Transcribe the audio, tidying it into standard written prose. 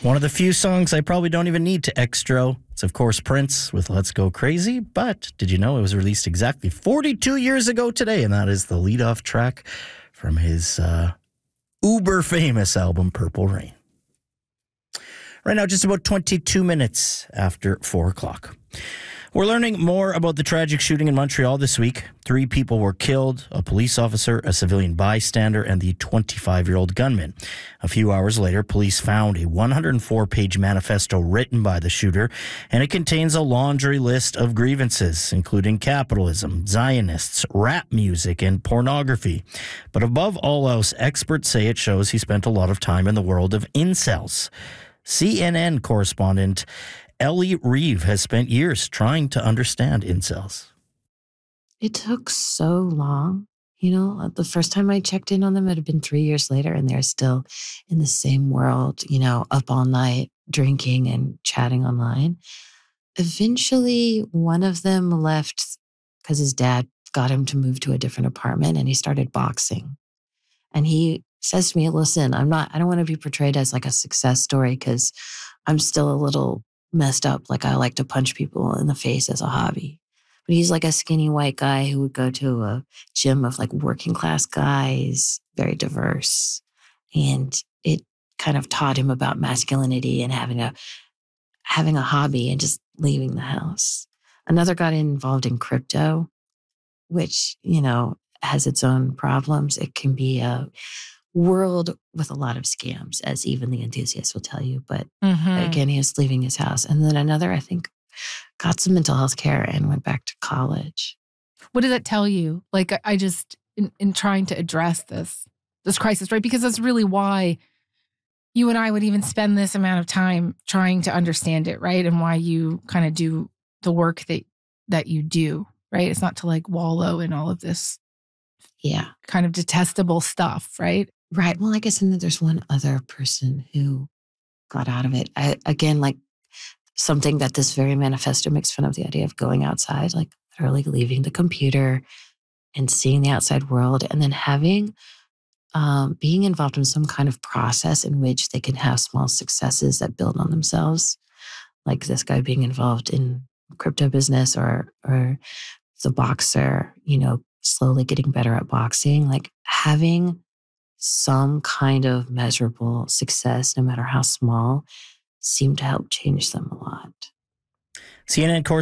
One of the few songs I probably don't even need to extro. It's, of course, Prince with Let's Go Crazy. But did you know it was released exactly 42 years ago today? And that is the lead-off track from his uber-famous album, Purple Rain. Right now, just about 22 minutes after 4 o'clock. We're learning more about the tragic shooting in Montreal this week. 3 people were killed, a police officer, a civilian bystander, and the 25-year-old gunman. A few hours later, police found a 104-page manifesto written by the shooter, and it contains a laundry list of grievances, including capitalism, Zionists, rap music, and pornography. But above all else, experts say it shows he spent a lot of time in the world of incels. CNN correspondent Ellie Reeve has spent years trying to understand incels. It took so long. You know, the first time I checked in on them, it had been 3 years later, and they're still in the same world, you know, up all night, drinking and chatting online. Eventually, one of them left because his dad got him to move to a different apartment, and he started boxing. And he says to me, listen, I don't want to be portrayed as like a success story because I'm still a little messed up. Like I like to punch people in the face as a hobby. But he's like a skinny white guy who would go to a gym of like working class guys, very diverse. And it kind of taught him about masculinity and having a hobby and just leaving the house. Another got involved in crypto, which, you know, has its own problems. It can be a world with a lot of scams, as even the enthusiasts will tell you. But again, he was leaving his house. And then another, I think, got some mental health care and went back to college. What did that tell you? Like, I just, in trying to address this crisis, right? Because that's really why you and I would even spend this amount of time trying to understand it, right? And why you kind of do the work that you do, right? It's not to like wallow in all of this kind of detestable stuff, right? Right. Well, I guess and then there's one other person who got out of it. Again, like something that this very manifesto makes fun of, the idea of going outside, like literally leaving the computer and seeing the outside world, and then having, being involved in some kind of process in which they can have small successes that build on themselves. Like this guy being involved in crypto business or the boxer, you know, slowly getting better at boxing, like having some kind of measurable success, no matter how small, seemed to help change them a lot. CNN